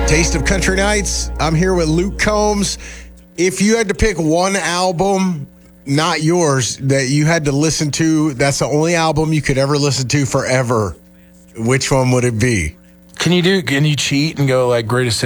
Taste of Country Nights. I'm here with Luke Combs. If you had to pick one album, not yours, that you had to listen to, that's the only album you could ever listen to forever, which one would it be? Can you cheat and go like greatest